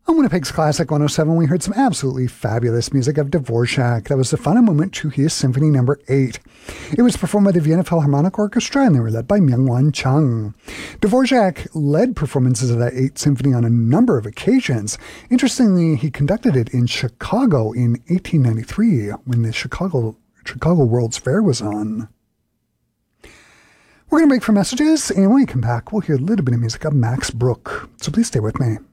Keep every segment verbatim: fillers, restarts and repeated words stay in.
On Winnipeg's Classic one oh seven, we heard some absolutely fabulous music of Dvorak. That was the final movement to his Symphony Number eight. It was performed by the Vienna Philharmonic Orchestra, and they were led by Myung-Whun Chung. Dvorak led performances of that eighth Symphony on a number of occasions. Interestingly, he conducted it in Chicago in eighteen ninety-three, when the Chicago, Chicago World's Fair was on. We're going to break for messages, and when we come back, we'll hear a little bit of music of Max Bruch. So please stay with me.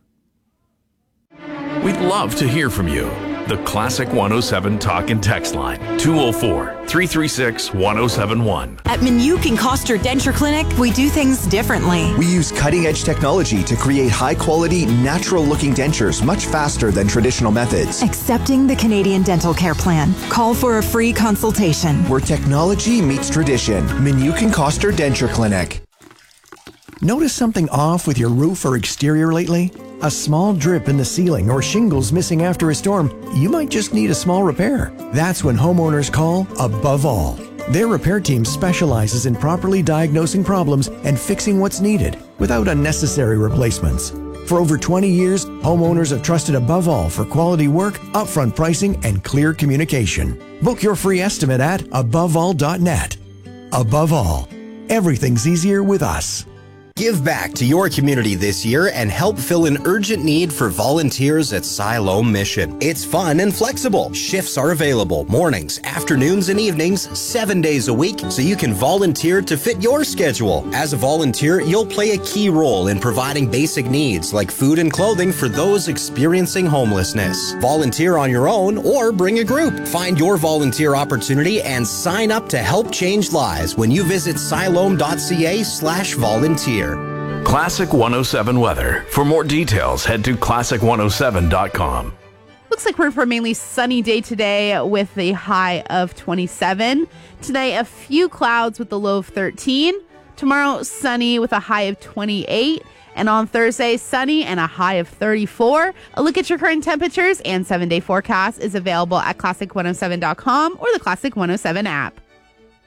We'd love to hear from you. The Classic one oh seven Talk and Text Line, two oh four, three three six, one oh seven one. At Minuk and Koster Denture Clinic, we do things differently. We use cutting-edge technology to create high-quality, natural-looking dentures much faster than traditional methods. Accepting the Canadian Dental Care Plan. Call for a free consultation. Where technology meets tradition. Minuk and Koster Denture Clinic. Notice something off with your roof or exterior lately? A small drip in the ceiling or shingles missing after a storm, you might just need a small repair. That's when homeowners call Above All. Their repair team specializes in properly diagnosing problems and fixing what's needed without unnecessary replacements. For over twenty years, homeowners have trusted Above All for quality work, upfront pricing, and clear communication. Book your free estimate at above all dot net. Above All, everything's easier with us. Give back to your community this year and help fill an urgent need for volunteers at Siloam Mission. It's fun and flexible. Shifts are available mornings, afternoons, and evenings, seven days a week, so you can volunteer to fit your schedule. As a volunteer, you'll play a key role in providing basic needs like food and clothing for those experiencing homelessness. Volunteer on your own or bring a group. Find your volunteer opportunity and sign up to help change lives when you visit siloam dot c a slash volunteer. Classic one oh seven weather. For more details, head to classic one oh seven dot com. Looks like we're in for a mainly sunny day today with a high of twenty-seven. Tonight, a few clouds with a low of thirteen. Tomorrow, sunny with a high of twenty-eight. And on Thursday, sunny and a high of thirty-four. A look at your current temperatures and seven-day forecast is available at classic one oh seven dot com or the Classic one oh seven app.